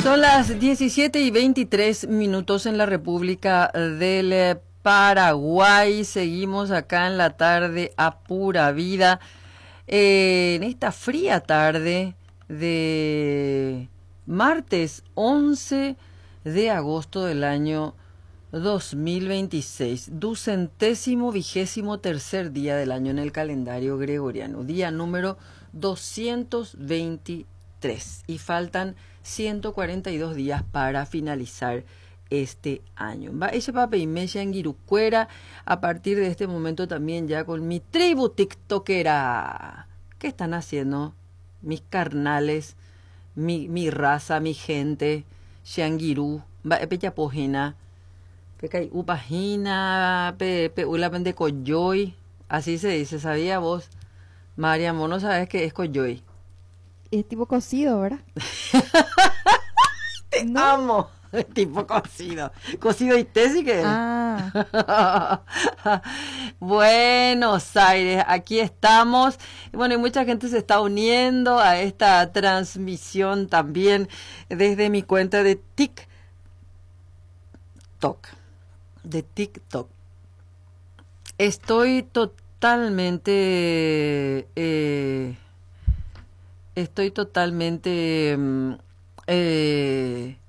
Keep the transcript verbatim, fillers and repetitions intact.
Son las diecisiete y veintitrés minutos en la República del Paraguay. Seguimos acá en la tarde a pura vida. Eh, en esta fría tarde de martes once de agosto del año dos mil veintiséis, ducentésimo vigésimo tercer día del año en el calendario gregoriano, día número doscientos veintitrés, y faltan ciento cuarenta y dos días para finalizar este año. Va ese pape y mecha en Guirucuera, a partir de este momento también ya con mi tribu tiktokera. ¿Qué están haciendo mis carnales, mi, mi raza, mi gente? Xianguirú, va pecha pojena, pecay upajina, pe pe ula pende coyoy, así se dice, ¿sabía vos? María Mono, ¿sabes qué es coyoy? Es tipo cocido, ¿verdad? Te ¿No? amo. Tipo cocido. Cocido y té, sí que. Ah, Buenos Aires, aquí estamos. Bueno, y mucha gente se está uniendo a esta transmisión también desde mi cuenta de TikTok. De TikTok. Estoy totalmente. Eh, estoy totalmente. Eh,